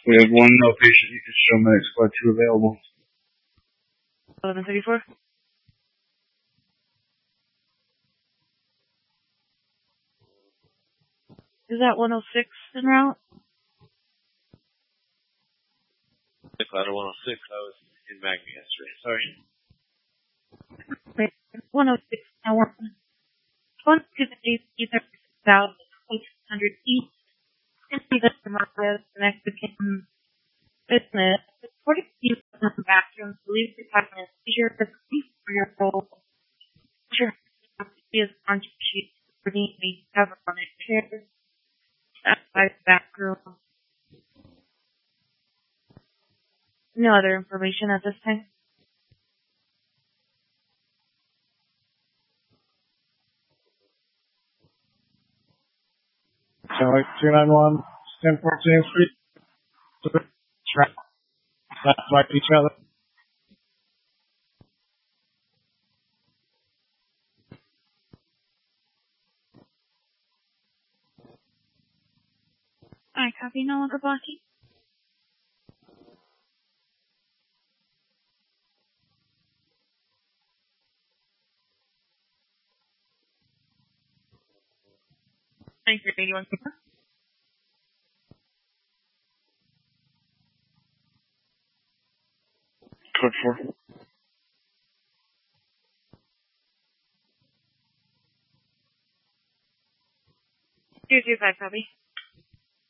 We have one patient. You can show medic squad 2 available. 1134. Is that 106 en route? Ladder 106. I was in Magna yesterday. Sorry. Wait, 106 now. 1 to the DC 36,800 east. Simply the Marcos, the Mexican business. According to you, in the bathroom, believes you're having a seizure for 3-4-year-old. Sure, is on sheet for the cover on it. Chairs outside the bathroom. No other information at this time. Charlie 291, 1014th Street. Track like each other. Alright, copy. No longer blocking. Thank you, 81. Code 4. 225, copy.